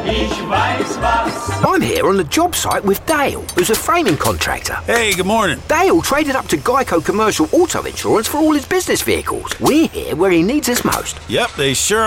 Ich weiß was. I'm here on the job site with Dale, who's a framing contractor. Hey, good morning. Dale traded up to Geico Commercial Auto Insurance for all his business vehicles. We're here where he needs us most. Yep, they sure